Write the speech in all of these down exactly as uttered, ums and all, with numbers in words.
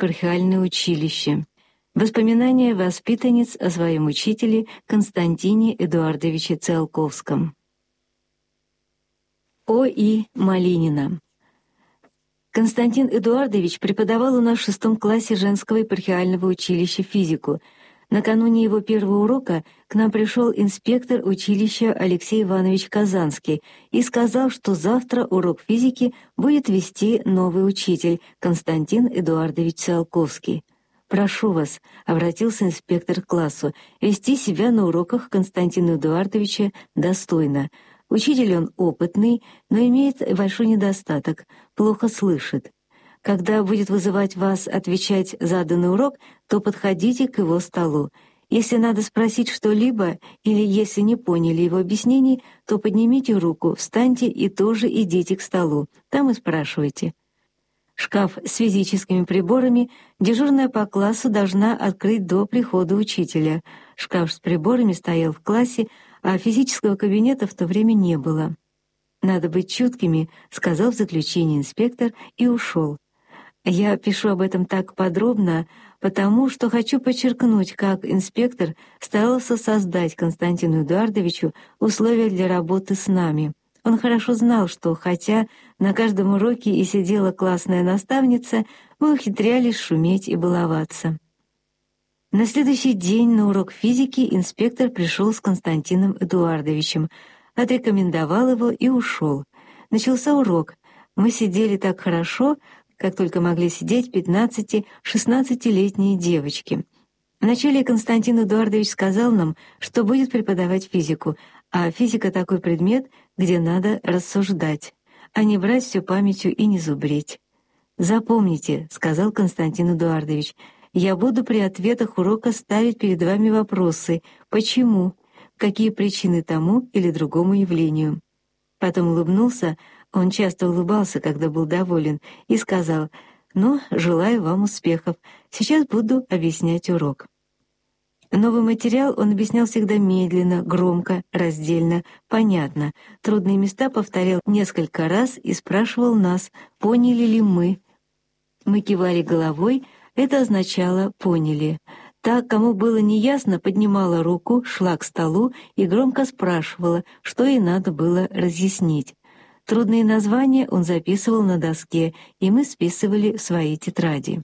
епархиальное училище. Воспоминания воспитанниц о своем учителе Константине Эдуардовиче Циолковском. О. И. Малинина. Константин Эдуардович преподавал у нас в шестом классе женского епархиального училища физику. Накануне его первого урока к нам пришел инспектор училища Алексей Иванович Казанский и сказал, что завтра урок физики будет вести новый учитель Константин Эдуардович Циолковский. «Прошу вас», — обратился инспектор к классу, — «вести себя на уроках Константина Эдуардовича достойно. Учитель он опытный, но имеет большой недостаток — плохо слышит. Когда будет вызывать вас отвечать заданный урок, то подходите к его столу. Если надо спросить что-либо или если не поняли его объяснений, то поднимите руку, встаньте и тоже идите к столу. Там и спрашивайте». Шкаф с физическими приборами дежурная по классу должна открыть до прихода учителя. Шкаф с приборами стоял в классе, а физического кабинета в то время не было. «Надо быть чуткими», — сказал в заключении инспектор и ушел. Я пишу об этом так подробно, потому что хочу подчеркнуть, как инспектор старался создать Константину Эдуардовичу условия для работы с нами. Он хорошо знал, что хотя на каждом уроке и сидела классная наставница, мы ухитрялись шуметь и баловаться. На следующий день на урок физики инспектор пришел с Константином Эдуардовичем, отрекомендовал его и ушел. Начался урок. Мы сидели так хорошо, как только могли сидеть пятнадцати-шестнадцатилетние девочки. Вначале Константин Эдуардович сказал нам, что будет преподавать физику, а физика — такой предмет, где надо рассуждать, а не брать все памятью и не зубрить. «Запомните», — сказал Константин Эдуардович, — «я буду при ответах урока ставить перед вами вопросы «почему?», какие причины тому или другому явлению». Потом улыбнулся, он часто улыбался, когда был доволен, и сказал: «Ну, желаю вам успехов. Сейчас буду объяснять урок». Новый материал он объяснял всегда медленно, громко, раздельно, понятно. Трудные места повторял несколько раз и спрашивал нас, поняли ли мы. Мы кивали головой, это означало «поняли». Та, кому было неясно, поднимала руку, шла к столу и громко спрашивала, что ей надо было разъяснить. Трудные названия он записывал на доске, и мы списывали в свои тетради.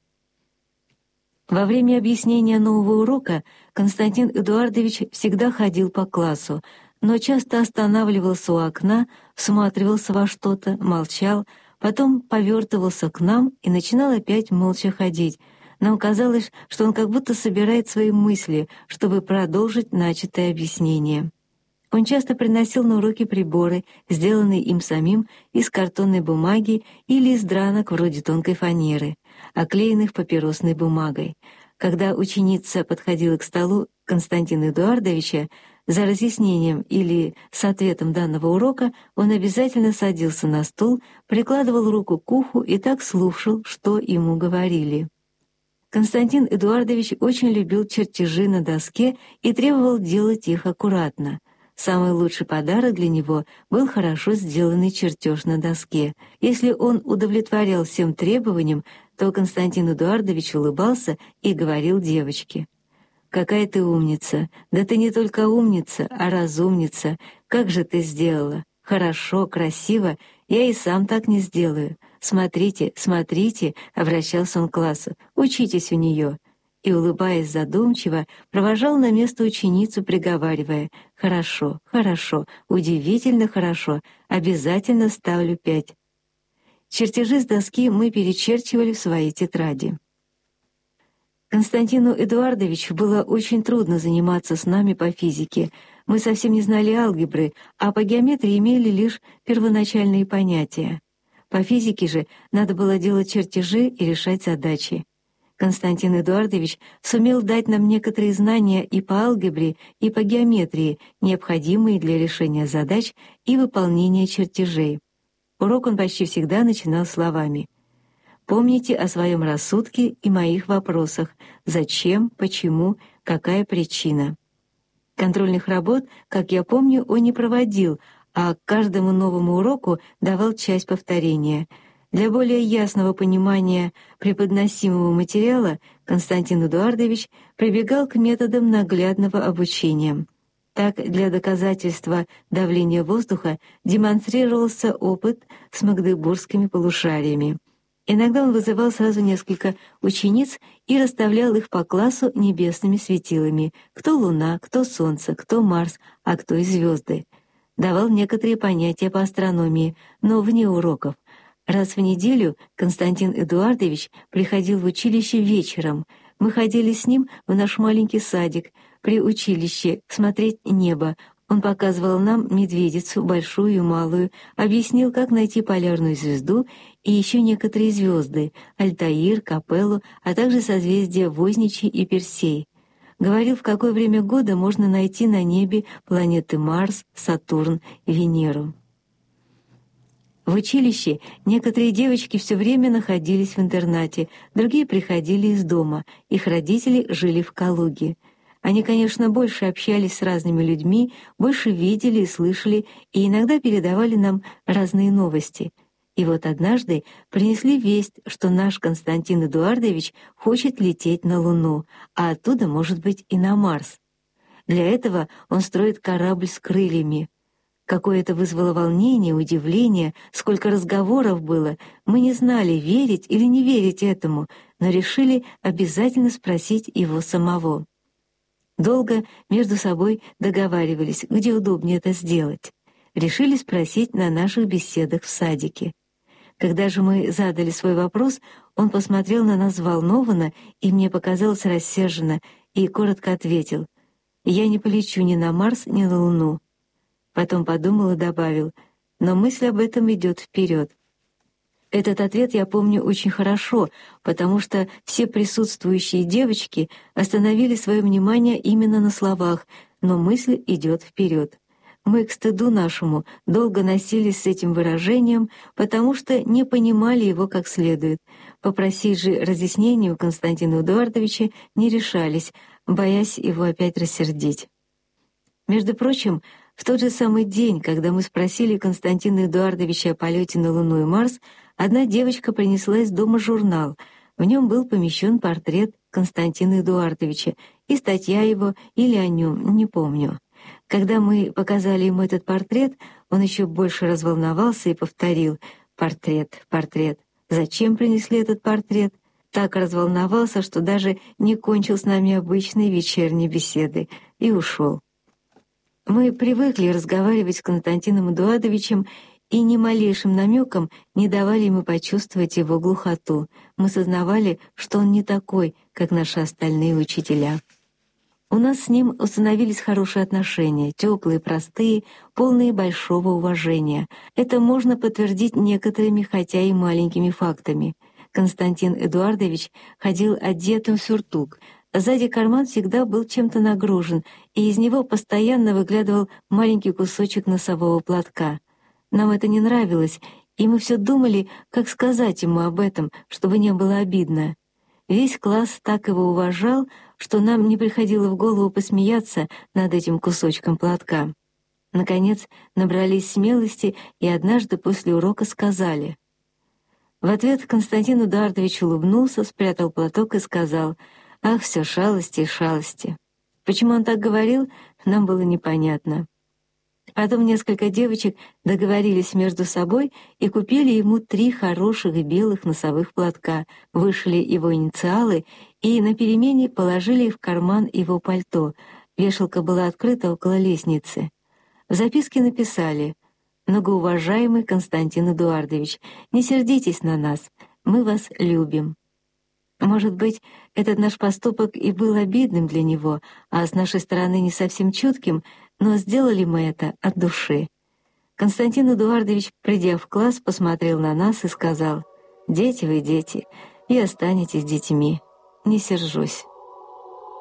Во время объяснения нового урока Константин Эдуардович всегда ходил по классу, но часто останавливался у окна, всматривался во что-то, молчал, потом повертывался к нам и начинал опять молча ходить. Нам казалось, что он как будто собирает свои мысли, чтобы продолжить начатое объяснение. Он часто приносил на уроки приборы, сделанные им самим из картонной бумаги или из дранок вроде тонкой фанеры, оклеенных папиросной бумагой. Когда ученица подходила к столу Константина Эдуардовича за разъяснением или с ответом данного урока, он обязательно садился на стул, прикладывал руку к уху и так слушал, что ему говорили. Константин Эдуардович очень любил чертежи на доске и требовал делать их аккуратно. Самый лучший подарок для него был хорошо сделанный чертеж на доске. Если он удовлетворял всем требованиям, то Константин Эдуардович улыбался и говорил девочке: «Какая ты умница! Да ты не только умница, а разумница! Как же ты сделала! Хорошо, красиво! Я и сам так не сделаю! Смотрите, смотрите!» — обращался он к классу. «Учитесь у нее!» И, улыбаясь задумчиво, провожал на место ученицу, приговаривая: «Хорошо, хорошо, удивительно хорошо, обязательно ставлю пять». Чертежи с доски мы перечерчивали в свои тетради. Константину Эдуардовичу было очень трудно заниматься с нами по физике. Мы совсем не знали алгебры, а по геометрии имели лишь первоначальные понятия. По физике же надо было делать чертежи и решать задачи. Константин Эдуардович сумел дать нам некоторые знания и по алгебре, и по геометрии, необходимые для решения задач и выполнения чертежей. Урок он почти всегда начинал словами: «Помните о своем рассудке и моих вопросах: зачем, почему, какая причина». Контрольных работ, как я помню, он не проводил, а к каждому новому уроку давал часть повторения. Для более ясного понимания преподносимого материала Константин Эдуардович прибегал к методам наглядного обучения. Так, для доказательства давления воздуха демонстрировался опыт с магдебургскими полушариями. Иногда он вызывал сразу несколько учениц и расставлял их по классу небесными светилами: кто Луна, кто Солнце, кто Марс, а кто и звезды. Давал некоторые понятия по астрономии, но вне уроков. Раз в неделю Константин Эдуардович приходил в училище вечером. Мы ходили с ним в наш маленький садик при училище смотреть небо. Он показывал нам медведицу, большую и малую, объяснил, как найти полярную звезду и еще некоторые звезды — Альтаир, Капеллу, а также созвездия Возничий и Персей. Говорил, в какое время года можно найти на небе планеты Марс, Сатурн, Венеру. В училище некоторые девочки все время находились в интернате, другие приходили из дома, их родители жили в Калуге. Они, конечно, больше общались с разными людьми, больше видели и слышали, и иногда передавали нам разные новости. И вот однажды принесли весть, что наш Константин Эдуардович хочет лететь на Луну, а оттуда, может быть, и на Марс. Для этого он строит корабль с крыльями. Какое это вызвало волнение, удивление, сколько разговоров было. Мы не знали, верить или не верить этому, но решили обязательно спросить его самого. Долго между собой договаривались, где удобнее это сделать. Решили спросить на наших беседах в садике. Когда же мы задали свой вопрос, он посмотрел на нас взволнованно, и мне показалось рассерженно, и коротко ответил: «Я не полечу ни на Марс, ни на Луну». Потом подумал и добавил: «Но мысль об этом идет вперед». Этот ответ я помню очень хорошо, потому что все присутствующие девочки остановили свое внимание именно на словах «но мысль идет вперед». Мы к стыду нашему долго носились с этим выражением, потому что не понимали его как следует. Попросить же разъяснения у Константина Эдуардовича не решались, боясь его опять рассердить. Между прочим, в тот же самый день, когда мы спросили Константина Эдуардовича о полете на Луну и Марс, одна девочка принесла из дома журнал. В нем был помещен портрет Константина Эдуардовича и статья его или о нем, не помню. Когда мы показали ему этот портрет, он еще больше разволновался и повторил: «Портрет, портрет. Зачем принесли этот портрет?» Так разволновался, что даже не кончил с нами обычной вечерней беседы и ушел. Мы привыкли разговаривать с Константином Эдуардовичем и ни малейшим намеком не давали ему почувствовать его глухоту. Мы сознавали, что он не такой, как наши остальные учителя. У нас с ним установились хорошие отношения, теплые, простые, полные большого уважения. Это можно подтвердить некоторыми, хотя и маленькими фактами. Константин Эдуардович ходил одетым в сюртук. Сзади карман всегда был чем-то нагружен, и из него постоянно выглядывал маленький кусочек носового платка. Нам это не нравилось, и мы все думали, как сказать ему об этом, чтобы не было обидно. Весь класс так его уважал, что нам не приходило в голову посмеяться над этим кусочком платка. Наконец, набрались смелости и однажды после урока сказали. В ответ Константин Эдуардович улыбнулся, спрятал платок и сказал: «Ах, все шалости и шалости». Почему он так говорил, нам было непонятно. Потом несколько девочек договорились между собой и купили ему три хороших белых носовых платка, вышили его инициалы и на перемене положили их в карман его пальто. Вешалка была открыта около лестницы. В записке написали: «Многоуважаемый Константин Эдуардович, не сердитесь на нас, мы вас любим». Может быть, этот наш поступок и был обидным для него, а с нашей стороны не совсем чутким, но сделали мы это от души. Константин Эдуардович, придя в класс, посмотрел на нас и сказал: «Дети вы, дети, и останетесь детьми. Не сержусь».